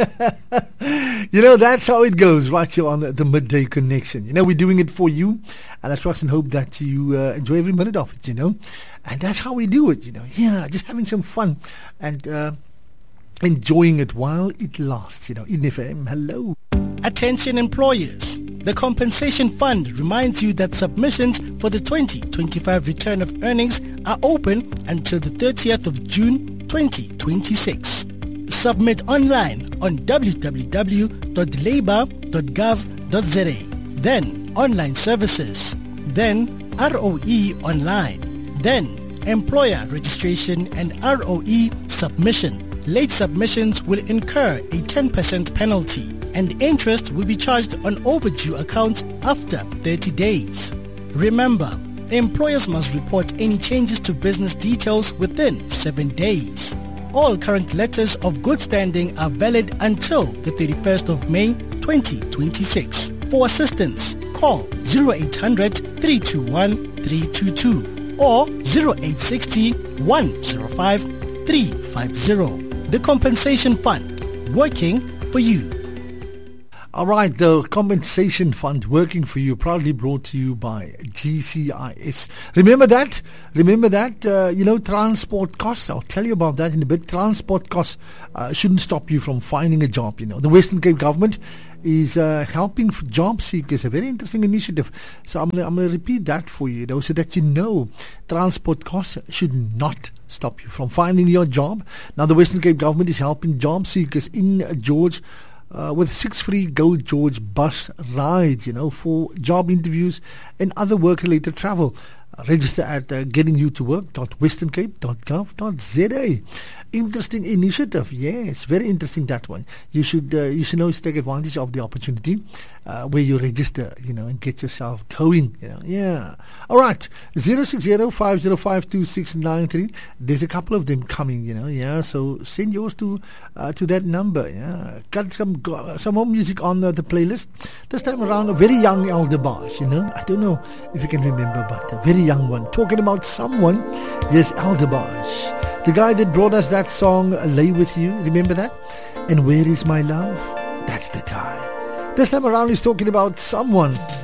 That's how it goes right here on the Midday Connection. We're doing it for you, and I trust and hope that you enjoy every minute of it, and that's how we do it, just having some fun and enjoying it while it lasts, in FM. Hello. Attention employers. The Compensation Fund reminds you that submissions for the 2025 return of earnings are open until the 30th of June 2026. Submit online on www.labour.gov.za, then online services, then ROE online, then employer registration and ROE submission. Late submissions will incur a 10% penalty, and interest will be charged on overdue accounts after 30 days. Remember, employers must report any changes to business details within 7 days. All current letters of good standing are valid until the 31st of May 2026. For assistance, call 0800 321 322 or 0860 105 350. The Compensation Fund, working for you. All right, the Compensation Fund working for you, proudly brought to you by GCIS. Remember that, transport costs. I'll tell you about that in a bit. Transport costs shouldn't stop you from finding a job. The Western Cape government is helping job seekers, a very interesting initiative. So I'm going to repeat that for you, so that transport costs should not stop you from finding your job. Now, the Western Cape government is helping job seekers in George with 6 free Go George bus rides, for job interviews and other work-related travel. Register at gettingyoutowork.westerncape.gov.za. Interesting initiative, yes, very interesting, that one. You should take advantage of the opportunity where you register, and get yourself going, yeah. All right, 060-505-2693. There's a couple of them coming, so send yours to that number, yeah. Got some more music on the playlist. This time around, a very young Elderbach, I don't know if you can remember, but a very young one. Talking about someone, yes, Elderbach. The guy that brought us that song, Lay With You, remember that? And Where Is My Love? That's the guy. This time around he's talking about someone